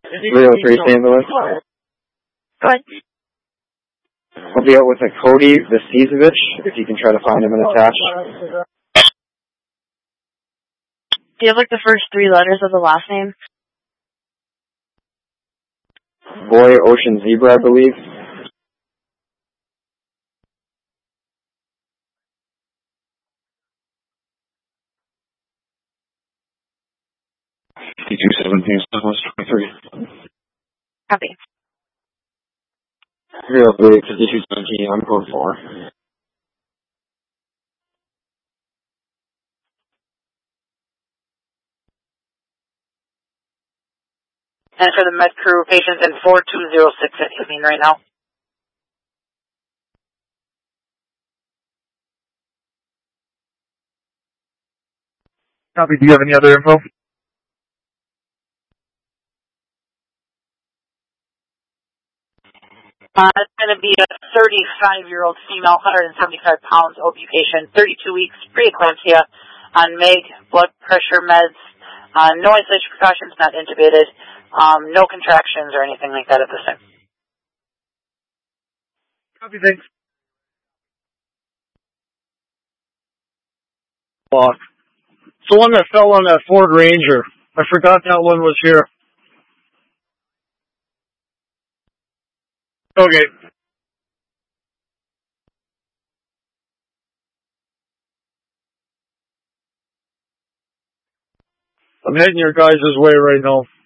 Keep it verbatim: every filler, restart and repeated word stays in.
three oh three Saint Louis. Go ahead. I'll be out with a Cody Vasizovich, if you can try to find him and attach. Do you have, like, the first three letters of the last name? Boy Ocean Zebra, I believe. fifty-two seventeen, Southwest twenty-three. Copy. three oh three, fifty-two seventeen, I'm code four. And for the med crew, patients in four two zero six at Evening right now. Copy. Do you have any other info? Uh, it's going to be a thirty-five-year-old female, one hundred seventy-five pounds, O B patient, thirty-two weeks, preeclampsia, on M E G, blood pressure meds, uh, no isolation precautions, not intubated, um, no contractions or anything like that at this time. Copy, thanks. Block. It's the one that fell on that Ford Ranger. I forgot that one was here. Okay. I'm heading your guys' way right now.